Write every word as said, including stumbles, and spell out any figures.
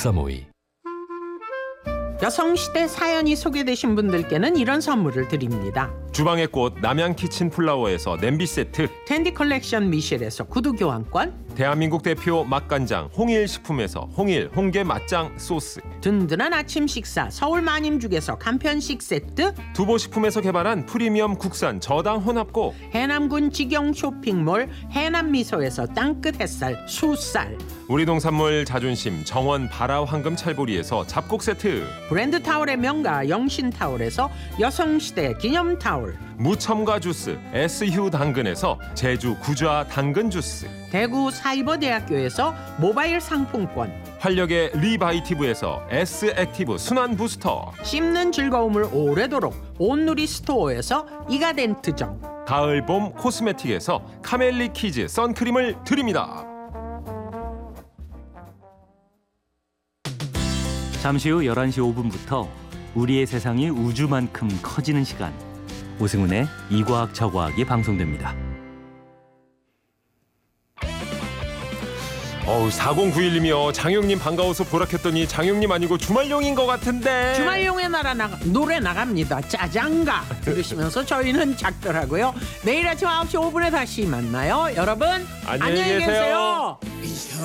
뱃사모이. 여성시대 사연이 소개되신 분들께는 이런 선물을 드립니다. 주방의 꽃 남양 키친 플라워에서 냄비 세트, 텐디 컬렉션 미셸에서 구두 교환권, 대한민국 대표 맛간장 홍일식품에서 홍일 홍게 맛장 소스, 든든한 아침 식사 서울 마님죽에서 간편식 세트, 두보식품에서 개발한 프리미엄 국산 저당 혼합고, 해남군 직영 쇼핑몰 해남미소에서 땅끝 햇살 수쌀, 우리 농산물 자존심 정원 바라 황금 찰보리에서 잡곡 세트, 브랜드 타올의 명가 영신타올에서 여성시대 기념타올, 무첨가 주스 에스휴 당근에서 제주 구좌 당근 주스, 대구 사이버대학교에서 모바일 상품권, 활력의 리바이티브에서 S액티브 순환 부스터, 씹는 즐거움을 오래도록 온누리 스토어에서 이가덴트정, 가을 봄 코스메틱에서 카멜리 키즈 선크림을 드립니다. 잠시 후 열한 시 오 분부터 우리의 세상이 우주만큼 커지는 시간, 오승훈의 이과학 저과학이 방송됩니다. 어우, 사공구일님이요. 장영님 반가워서 보라켰더니 장영님 아니고 주말용인 것 같은데. 주말용의 나라 나가, 노래 나갑니다. 짜장가 들으시면서 저희는 작별하고요. 내일 아침 아홉 시 오 분에 다시 만나요. 여러분 안녕히 안녕히 계세요. 계세요.